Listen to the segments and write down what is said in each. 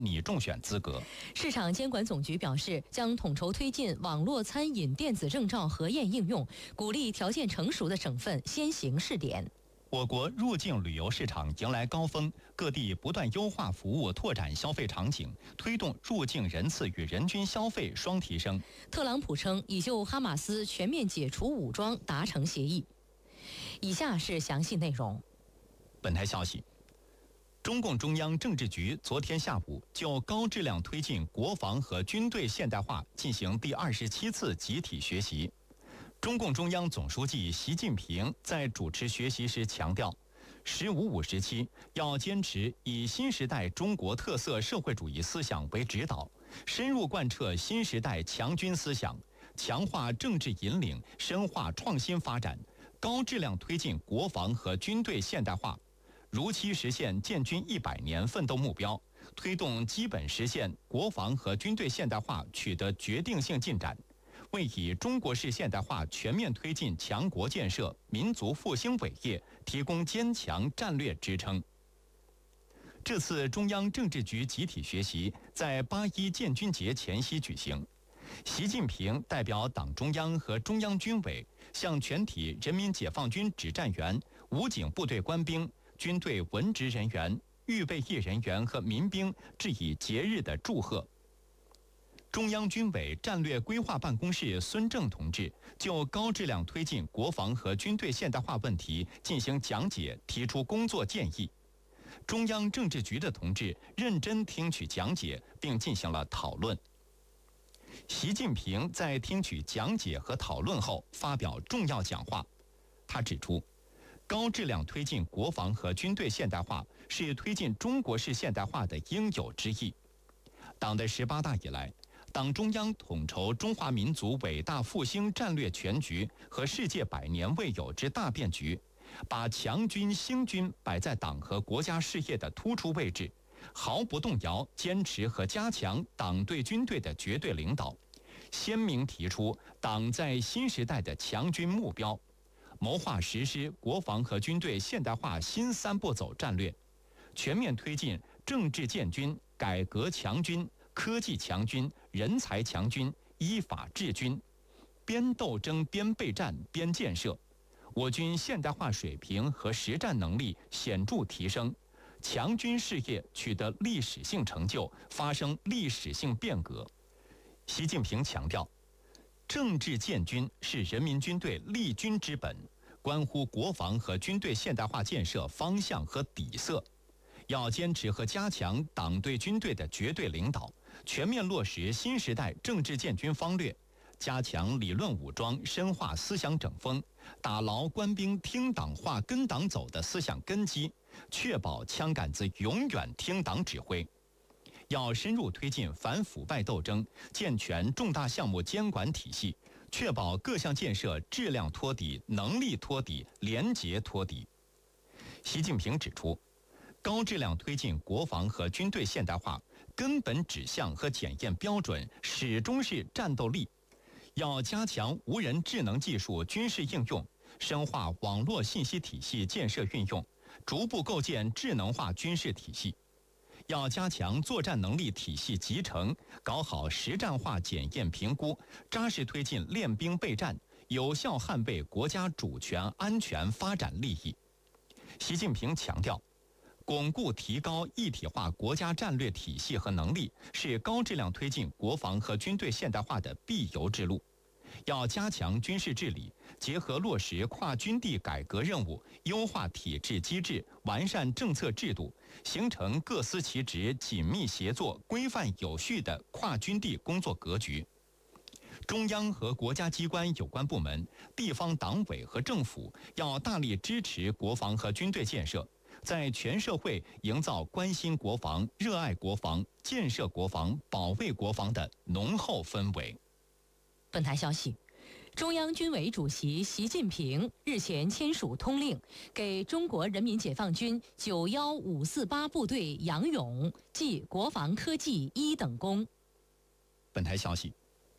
拟中选资格。 市场监管总局表示，将统筹推进网络餐饮电子证照核验应用，鼓励条件成熟的省份先行试点。 我国入境旅游市场迎来高峰，各地不断优化服务，拓展消费场景，推动入境人次与人均消费双提升。 特朗普称已就哈马斯全面解除武装达成协议。以下是详细内容。 本台消息，中共中央政治局昨天下午就高质量推进国防和军队现代化进行第27次集体学习。中共中央总书记习近平在主持学习时强调，“15+5”时期要坚持以新时代中国特色社会主义思想为指导，深入贯彻新时代强军思想，强化政治引领，深化创新发展，高质量推进国防和军队现代化，如期实现建军100年奋斗目标，推动基本实现国防和军队现代化取得决定性进展，为以中国式现代化全面推进强国建设、民族复兴伟业提供坚强战略支撑。这次中央政治局集体学习在8·1建军节前夕举行。习近平代表党中央和中央军委，向全体人民解放军指战员、武警部队官兵、军队文职人员、预备役人员和民兵致以节日的祝贺。中央军委战略规划办公室孙正同志就高质量推进国防和军队现代化问题进行讲解，提出工作建议。中央政治局的同志认真听取讲解，并进行了讨论。习近平在听取讲解和讨论后发表重要讲话。他指出，高质量推进国防和军队现代化是推进中国式现代化的应有之义。党的18大以来，党中央统筹中华民族伟大复兴战略全局和世界100年未有之大变局，把强军兴军摆在党和国家事业的突出位置，毫不动摇坚持和加强党对军队的绝对领导，鲜明提出党在新时代的强军目标，谋划实施国防和军队现代化新3步走战略，全面推进政治建军、改革强军、科技强军、人才强军、依法治军，边斗争边备战边建设，我军现代化水平和实战能力显著提升，强军事业取得历史性成就，发生历史性变革。习近平强调，政治建军是人民军队立军之本，关乎国防和军队现代化建设方向和底色。要坚持和加强党对军队的绝对领导，全面落实新时代政治建军方略，加强理论武装，深化思想整风，打牢官兵听党话跟党走的思想根基，确保枪杆子永远听党指挥。要深入推进反腐败斗争，健全重大项目监管体系，确保各项建设质量托底、能力托底、廉洁托底。习近平指出，高质量推进国防和军队现代化，根本指向和检验标准始终是战斗力。要加强无人智能技术军事应用，深化网络信息体系建设运用，逐步构建智能化军事体系。要加强作战能力体系集成，搞好实战化检验评估，扎实推进练兵备战，有效捍卫国家主权、安全、发展利益。习近平强调，巩固提高一体化国家战略体系和能力，是高质量推进国防和军队现代化的必由之路。要加强军事治理，结合落实跨军地改革任务，优化体制机制，完善政策制度，形成各司其职、紧密协作、规范有序的跨军地工作格局。中央和国家机关有关部门、地方党委和政府要大力支持国防和军队建设，在全社会营造关心国防、热爱国防、建设国防、保卫国防的浓厚氛围。 本台消息，中央军委主席习近平日前签署通令，给中国人民解放军91548部队杨勇记国防科技1等功。 本台消息，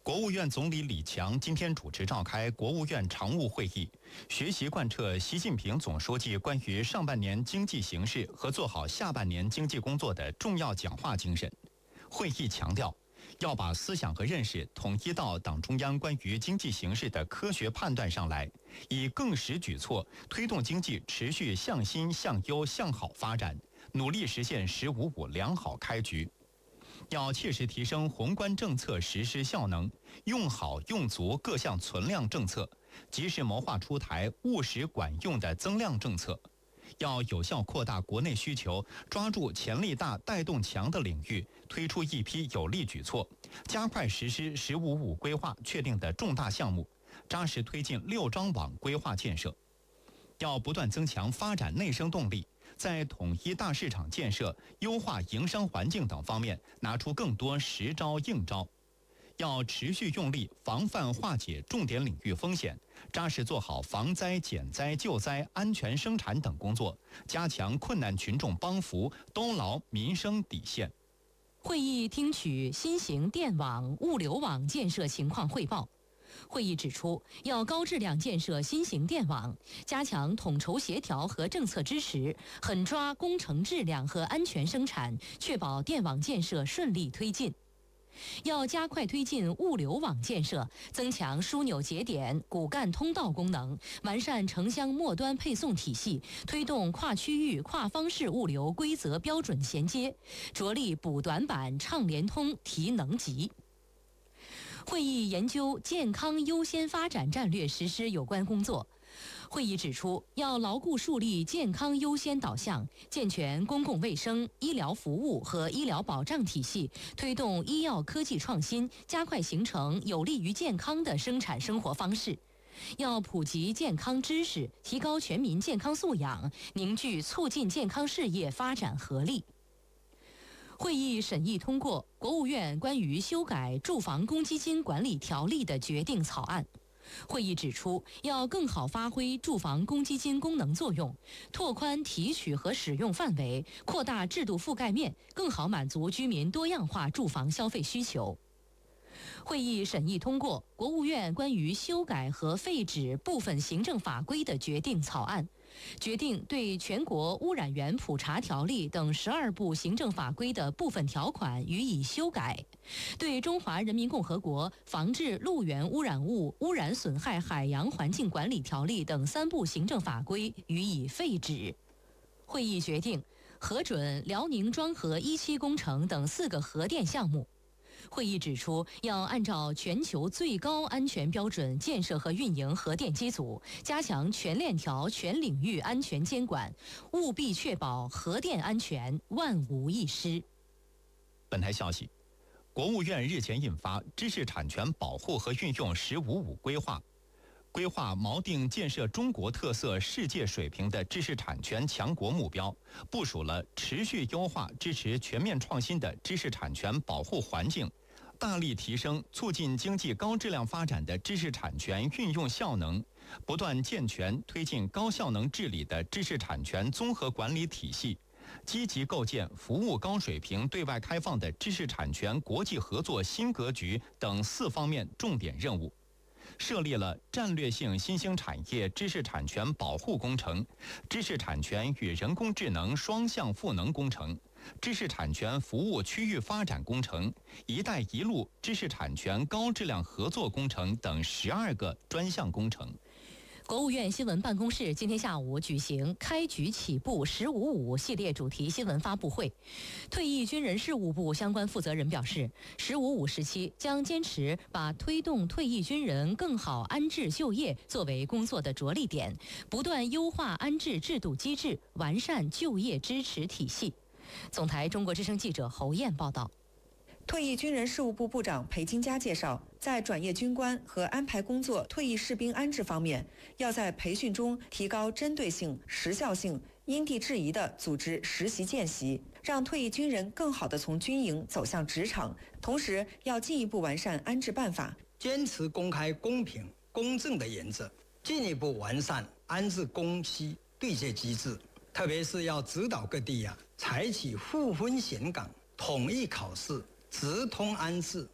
国务院总理李强今天主持召开国务院常务会议，学习贯彻习近平总书记关于上半年经济形势和做好下半年经济工作的重要讲话精神。会议强调，要把思想和认识统一到党中央关于经济形势的科学判断上来，以更实举措推动经济持续向新、向优、向好发展，努力实现“十五五”良好开局。要切实提升宏观政策实施效能，用好用足各项存量政策，及时谋划出台务实管用的增量政策。要有效扩大国内需求，抓住潜力大、带动强的领域，推出一批有力举措，加快实施“十五五”规划确定的重大项目，扎实推进6张网规划建设。要不断增强发展内生动力，在统一大市场建设、优化营商环境等方面拿出更多实招硬招。要持续用力防范化解重点领域风险，扎实做好防灾、减灾、救灾、安全生产等工作，加强困难群众帮扶，兜牢民生底线。 会议听取新型电网、物流网建设情况汇报。会议指出，要高质量建设新型电网，加强统筹协调和政策支持，狠抓工程质量和安全生产，确保电网建设顺利推进。要加快推进物流网建设，增强枢纽节点、骨干通道功能，完善城乡末端配送体系，推动跨区域、跨方式物流规则标准衔接，着力补短板、畅联通、提能级。会议研究健康优先发展战略实施有关工作。会议指出，要牢固树立健康优先导向，健全公共卫生、医疗服务和医疗保障体系，推动医药科技创新，加快形成有利于健康的生产生活方式。要普及健康知识，提高全民健康素养，凝聚促进健康事业发展合力。会议审议通过国务院关于修改住房公积金管理条例的决定草案。会议指出，要更好发挥住房公积金功能作用，拓宽提取和使用范围，扩大制度覆盖面，更好满足居民多样化住房消费需求。会议审议通过国务院关于修改和废止部分行政法规的决定草案，决定对全国污染源普查条例等12部行政法规的部分条款予以修改，对中华人民共和国防治陆源污染物污染损害海洋环境管理条例等3部行政法规予以废止。会议决定核准辽宁庄河1期工程等4个核电项目。会议指出，要按照全球最高安全标准建设和运营核电机组，加强全链条、全领域安全监管，务必确保核电安全万无一失。 本台消息，国务院日前印发《知识产权保护和运用“十五五”规划》，规划锚定建设中国特色、世界水平的知识产权强国目标，部署了持续优化支持全面创新的知识产权保护环境，大力提升促进经济高质量发展的知识产权运用效能，不断健全推进高效能治理的知识产权综合管理体系，积极构建服务高水平对外开放的知识产权国际合作新格局等4方面重点任务。设立了战略性新兴产业知识产权保护工程、知识产权与人工智能双向赋能工程、知识产权服务区域发展工程、一带一路知识产权高质量合作工程等12个专项工程。 国务院新闻办公室今天下午举行开局起步“十五五”系列主题新闻发布会。退役军人事务部相关负责人表示“十五五”时期将坚持把推动退役军人更好安置就业作为工作的着力点，不断优化安置制度机制，完善就业支持体系。总台中国之声记者侯燕报道。 退役军人事务部部长裴金佳介绍，在转业军官和安排工作退役士兵安置方面，要在培训中提高针对性、时效性，因地制宜地组织实习见习，让退役军人更好地从军营走向职场。同时，要进一步完善安置办法， 坚持公开、公平、公正的原则，进一步完善安置公西对接机制，特别是要指导各地采取互分选岗、统一考试、直通安置、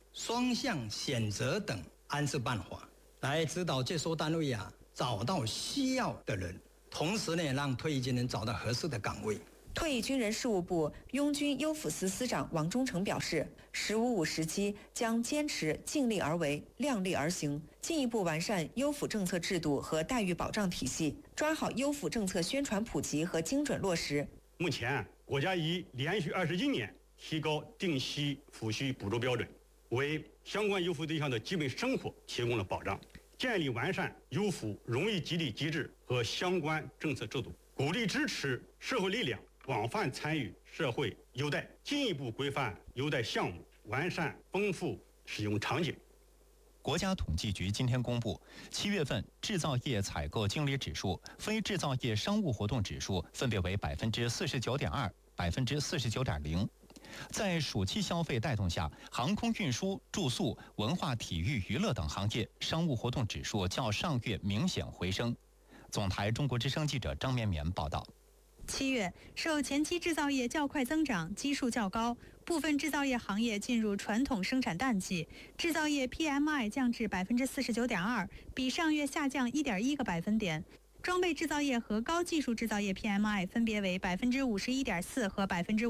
双向选择等安置办法，来指导接收单位找到需要的人，同时呢，让退役军人找到合适的岗位。 退役军人事务部拥军优抚司司长王忠诚表示，“15+5”时期将坚持尽力而为、量力而行，进一步完善优抚政策制度和待遇保障体系，抓好优抚政策宣传普及和精准落实。 目前，国家已连续21年提高定期抚恤补助标准，为相关优抚对象的基本生活提供了保障，建立完善优抚荣誉激励机制和相关政策制度，鼓励支持社会力量广泛参与社会优待，进一步规范优待项目，完善丰富使用场景。 国家统计局今天公布，7月份制造业采购经理指数、非制造业商务活动指数分别为49.2%、49.0%。在暑期消费带动下，航空运输、住宿、文化体育娱乐等行业商务活动指数较上月明显回升。总台中国之声记者张绵绵报道。 7月，受前期制造业较快增长、基数较高，部分制造业行业进入传统生产淡季，制造业 PMI 降至49.2%，比上月下降1.1个百分点。装备制造业和高技术制造业 PMI 分别为51.4%和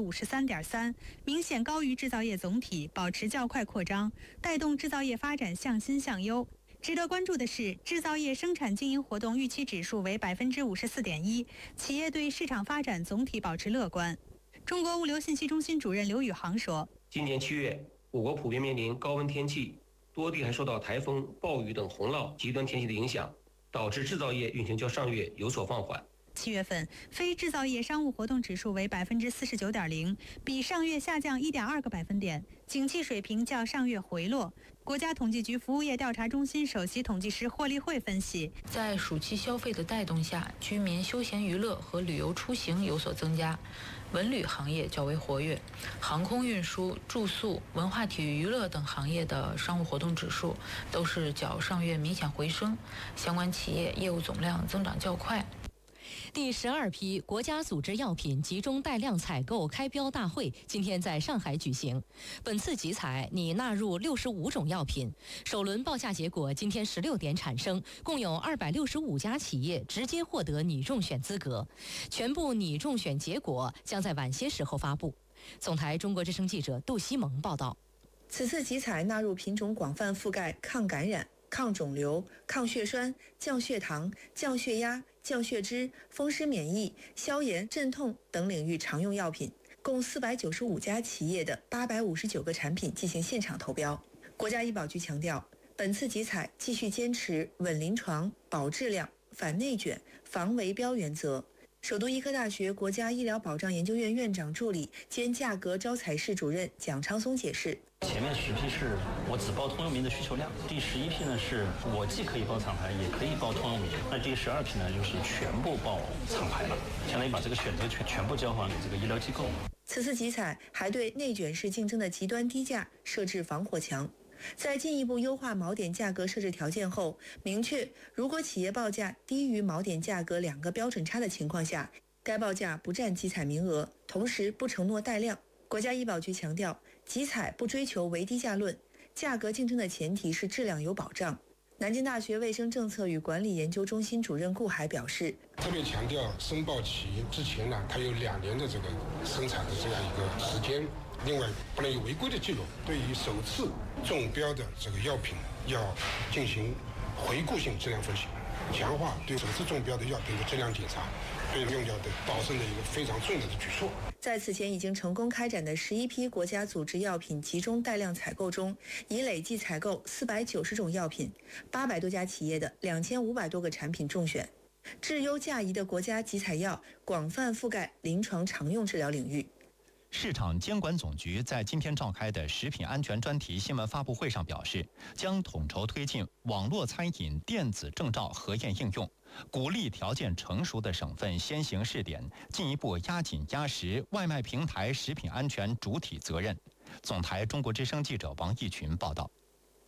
53.3%，明显高于制造业总体，保持较快扩张，带动制造业发展向新向优。值得关注的是，制造业生产经营活动预期指数为54.1%，企业对市场发展总体保持乐观。中国物流信息中心主任刘宇航说：“ 今年7月，我国普遍面临高温天气，多地还受到台风、暴雨等洪涝极端天气的影响，导致制造业运行较上月有所放缓。 7月份，非制造业商务活动指数为49.0%，比上月下降1.2个百分点，景气水平较上月回落。国家统计局服务业调查中心首席统计师霍立慧分析， 在暑期消费的带动下，居民休闲娱乐和旅游出行有所增加，文旅行业较为活跃，航空运输、住宿、文化体育娱乐等行业的商务活动指数都是较上月明显回升，相关企业业务总量增长较快。 第12批国家组织药品集中带量采购开标大会今天在上海举行。本次集采拟纳入65种药品，首轮报价结果今天16点产生，共有265家企业直接获得拟中选资格，全部拟中选结果将在晚些时候发布。总台中国之声记者杜西蒙报道。 此次集采纳入品种广泛覆盖抗感染、抗肿瘤、抗血栓、降血糖、降血压、降血脂、风湿免疫、消炎、镇痛等领域常用药品，共495家企业的859个产品进行现场投标。国家医保局强调，本次集采继续坚持稳临床、保质量、反内卷、防围标原则。首都医科大学国家医疗保障研究院院长助理兼价格招采室主任蒋昌松解释， 前面10批是我只报通用名的需求量，第11批呢是我既可以报厂牌也可以报通用名，那第12批呢就是全部报厂牌了，相当于把这个选择权全部交还给这个医疗机构。 此次集采还对内卷式竞争的极端低价设置防火墙，在进一步优化锚点价格设置条件后，明确如果企业报价低于锚点价格2个标准差的情况下，该报价不占集采名额，同时不承诺带量。国家医保局强调，集采不追求唯低价论，价格竞争的前提是质量有保障。南京大学卫生政策与管理研究中心主任顾海表示， 特别强调申报期之前呢，它有2年的这个生产的这样一个时间，另外不能有违规的记录。对于首次中标的这个药品要进行回顾性质量分析，强化对首次中标的药品的质量检查，对用药的保证的一个非常重要的举措。 在此前已经成功开展的11批国家组织药品集中带量采购中，已累计采购490种药品，800多家企业的2500多个产品中选。质优价宜的国家集采药广泛覆盖临床常用治疗领域。 市场监管总局在今天召开的食品安全专题新闻发布会上表示，将统筹推进网络餐饮电子证照核验应用，鼓励条件成熟的省份先行试点，进一步压紧压实外卖平台食品安全主体责任。总台中国之声记者王义群报道。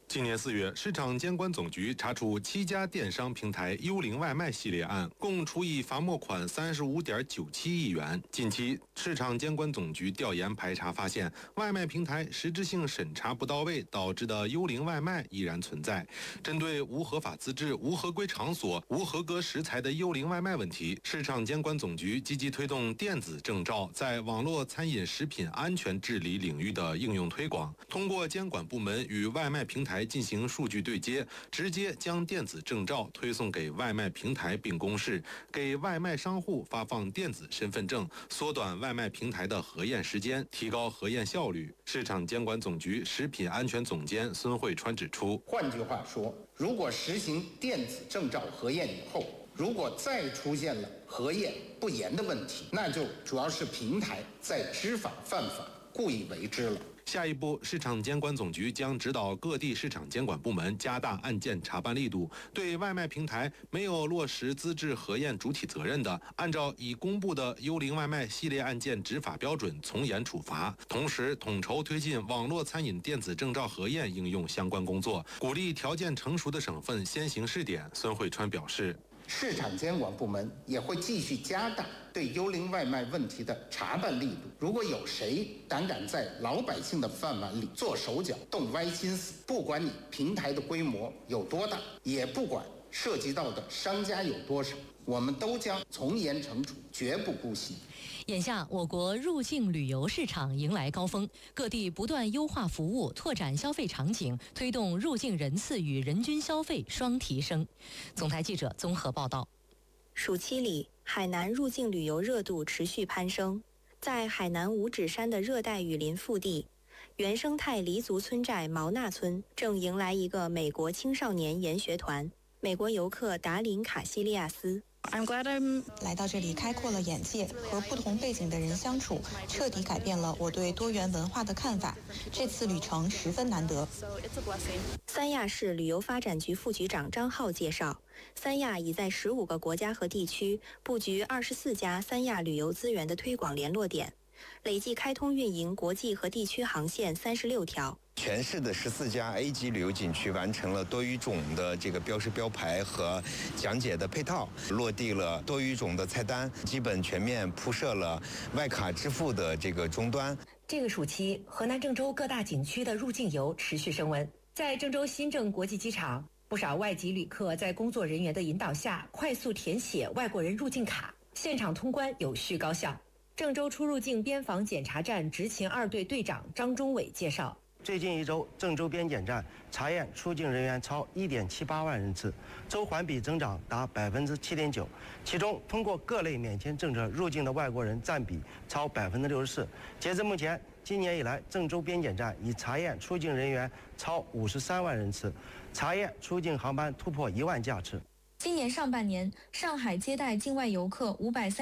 今年4月，市场监管总局查处7家电商平台幽灵外卖系列案，共处以罚没款35.97亿元。近期，市场监管总局调研排查发现，外卖平台实质性审查不到位导致的幽灵外卖依然存在。针对无合法资质、无合规场所、无合格食材的幽灵外卖问题，市场监管总局积极推动电子证照在网络餐饮食品安全治理领域的应用推广，通过监管部门与外卖平台进行数据对接，直接将电子证照推送给外卖平台并公示，给外卖商户发放电子身份证，缩短外卖平台的核验时间，提高核验效率。市场监管总局食品安全总监孙慧川指出， 换句话说，如果实行电子证照核验以后，如果再出现了核验不严的问题，那就主要是平台在知法犯法，故意为之了。 下一步，市场监管总局将指导各地市场监管部门加大案件查办力度，对外卖平台没有落实资质核验主体责任的，按照已公布的幽灵外卖系列案件执法标准从严处罚。同时，统筹推进网络餐饮电子证照核验应用相关工作，鼓励条件成熟的省份先行试点。孙慧川表示， 市场监管部门也会继续加大对幽灵外卖问题的查办力度。如果有谁胆敢在老百姓的饭碗里做手脚、动歪心思，不管你平台的规模有多大，也不管涉及到的商家有多少，我们都将从严惩处，绝不姑息。 眼下，我国入境旅游市场迎来高峰，各地不断优化服务，拓展消费场景，推动入境人次与人均消费双提升。总台记者综合报道。 暑期里，海南入境旅游热度持续攀升。在海南五指山的热带雨林腹地，原生态黎族村寨毛纳村正迎来一个美国青少年研学团——美国游客达林·卡西利亚斯。 来到这里开阔了眼界，和不同背景的人相处，彻底改变了我对多元文化的看法。这次旅程十分难得。 三亚市旅游发展局副局长张浩介绍，三亚已在15个国家和地区布局24家三亚旅游资源的推广联络点，累计开通运营国际和地区航线36条。 全市的14家 A 级旅游景区完成了多语种的这个标识标牌和讲解的配套，落地了多语种的菜单，基本全面铺设了外卡支付的这个终端。 这个暑期，河南郑州各大景区的入境游持续升温。在郑州新郑国际机场，不少外籍旅客在工作人员的引导下，快速填写外国人入境卡，现场通关有序高效。郑州出入境边防检查站执勤2队队长张忠伟介绍。 最近1周，郑州边检站查验出境人员超1.78万人次，周环比增长达7.9%。其中，通过各类免签政策入境的外国人占比超64%。截至目前，今年以来，郑州边检站已查验出境人员超53万人次，查验出境航班突破1万架次。 今年上半年，上海接待境外游客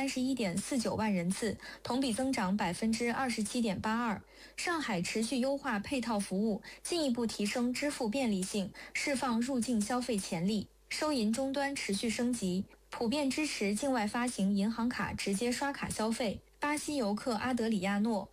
531.49万人次，同比增长27.82%。上海持续优化配套服务，进一步提升支付便利性，释放入境消费潜力。收银终端持续升级，普遍支持境外发行银行卡直接刷卡消费。巴西游客阿德里亚诺。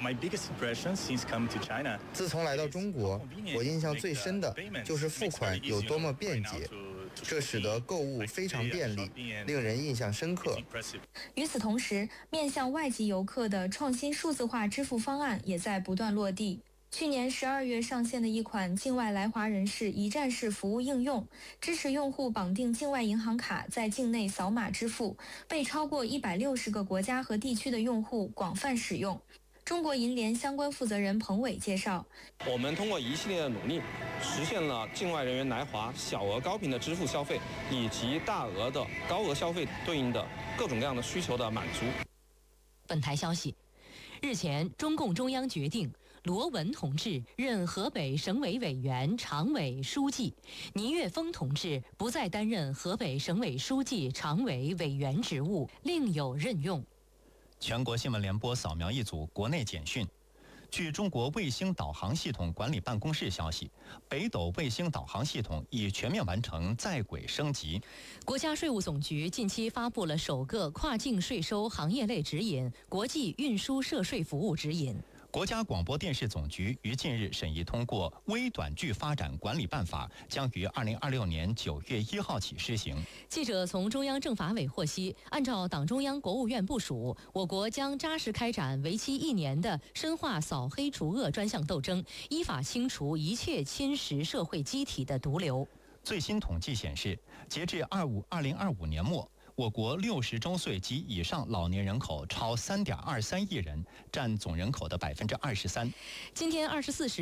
自从来到中国，我印象最深的就是付款有多么便捷，这使得购物非常便利，令人印象深刻。 与此同时，面向外籍游客的创新数字化支付方案也在不断落地。去年12月上线的一款境外来华人士一站式服务应用，支持用户绑定境外银行卡在境内扫码支付，被超过160个国家和地区的用户广泛使用。中国银联相关负责人彭伟介绍， 我们通过一系列的努力，实现了境外人员来华小额高频的支付消费，以及大额的高额消费对应的各种各样的需求的满足。 本台消息，日前，中共中央决定罗文同志任河北省委委员、常委、书记，倪岳峰同志不再担任河北省委书记、常委、委员职务，另有任用。 全国新闻联播扫描一组国内简讯。据中国卫星导航系统管理办公室消息，北斗卫星导航系统已全面完成在轨升级。 国家税务总局近期发布了首个跨境税收行业类指引——国际运输涉税服务指引。 国家广播电视总局于近日审议通过《微短剧发展管理办法》，将于2026年9月1号起施行。 记者从中央政法委获悉，按照党中央、国务院部署，我国将扎实开展为期1年的深化扫黑除恶专项斗争，依法清除一切侵蚀社会机体的毒瘤。 最新统计显示，截至2025年末，我国60周岁及以上老年人口超3.23亿人，占总人口的23%。 今天24时。